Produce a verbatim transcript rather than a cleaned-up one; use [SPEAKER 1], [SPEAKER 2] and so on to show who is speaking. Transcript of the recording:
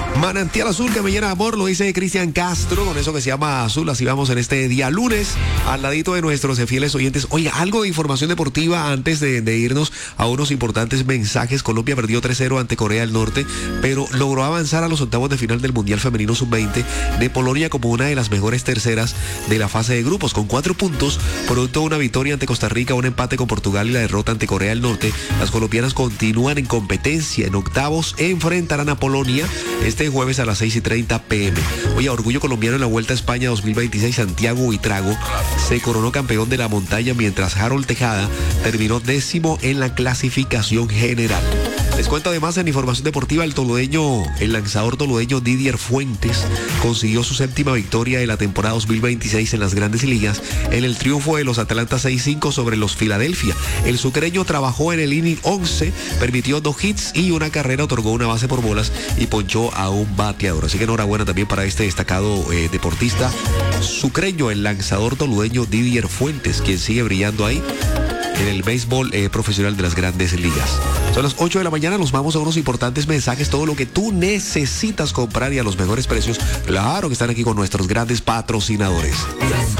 [SPEAKER 1] Manantial Azul que me llena de amor, lo dice Cristian Castro, con eso que se llama Azul. Así vamos en este día lunes, al ladito de nuestros fieles oyentes. Oye, algo de información deportiva antes de, de irnos a unos importantes mensajes. Colombia perdió tres cero ante Corea del Norte, pero logró avanzar a los octavos de final del Mundial Femenino sub veinte de Polonia como una de las mejores terceras de la fase de grupos, con cuatro puntos, producto de una victoria ante Costa Rica, un empate con Portugal y la derrota ante Corea del Norte. Las colombianas continúan en competencia. En octavos enfrentarán a Polonia este jueves a las seis y treinta pm. Oye, orgullo colombiano en la Vuelta a España dos mil veintiséis. Santiago Buitrago se coronó campeón de la montaña, mientras Harold Tejada terminó décimo en la clasificación general. Les cuento además en información deportiva, el toludeño, el lanzador toludeño Didier Fuentes consiguió su séptima victoria de la temporada dos mil veintiséis en las Grandes Ligas en el triunfo de los Atlanta seis cinco sobre los Filadelfia. El sucreño trabajó en el inning once, permitió dos hits y una carrera, otorgó una base por bolas y ponchó a un bateador. Así que enhorabuena también para este destacado eh, deportista sucreño, el lanzador toludeño Didier Fuentes, quien sigue brillando ahí en el béisbol eh, profesional de las Grandes Ligas. Son las ocho de la mañana, nos vamos a unos importantes mensajes, todo lo que tú necesitas comprar y a los mejores precios. Claro que están aquí con nuestros grandes patrocinadores.